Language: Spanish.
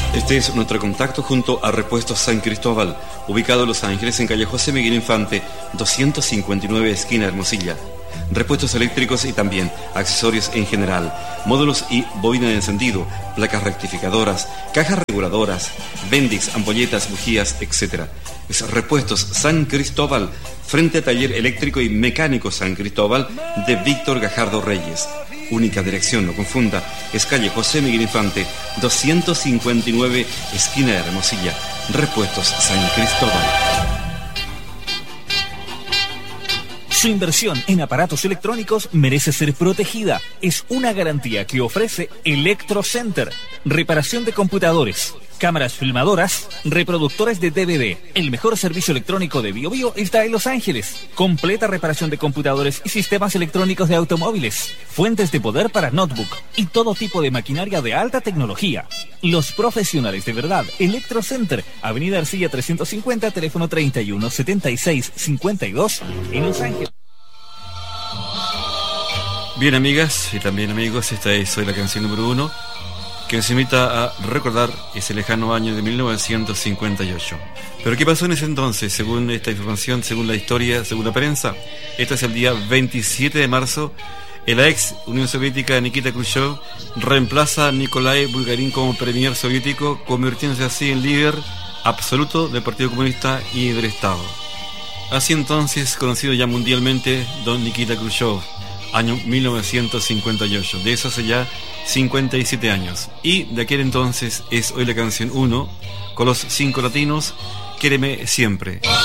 Este es nuestro contacto junto a Repuestos San Cristóbal, ubicado en Los Ángeles, en calle José Miguel Infante, 259, esquina Hermosilla. Repuestos eléctricos y también accesorios en general, módulos y bobina de encendido, placas rectificadoras, cajas reguladoras, Bendix, ampolletas, bujías, etc. Es Repuestos San Cristóbal, frente a Taller Eléctrico y Mecánico San Cristóbal de Víctor Gajardo Reyes. Única dirección, no confunda, es calle José Miguel Infante, 259, esquina Hermosilla. Repuestos San Cristóbal. Su inversión en aparatos electrónicos merece ser protegida. Es una garantía que ofrece Electrocenter. Reparación de computadores, cámaras filmadoras, reproductores de DVD. El mejor servicio electrónico de Biobío está en Los Ángeles. Completa reparación de computadores y sistemas electrónicos de automóviles, fuentes de poder para notebook y todo tipo de maquinaria de alta tecnología. Los profesionales de verdad. Electrocenter, Avenida Arcilla 350, teléfono 317652 en Los Ángeles. Bien, amigas y también amigos, esta es Hoy la canción número 1, que nos invita a recordar ese lejano año de 1958. Pero ¿qué pasó en ese entonces? Según esta información, según la historia, según la prensa, esto es el día 27 de marzo, en la ex Unión Soviética, Nikita Khrushchev reemplaza a Nikolai Bulgarin como premier soviético, convirtiéndose así en líder absoluto del Partido Comunista y del Estado. Así entonces, conocido ya mundialmente, don Nikita Khrushchev, año 1958, de eso hace ya 57 años. Y de aquel entonces es Hoy la canción 1, con los 5 latinos, Quéreme Siempre.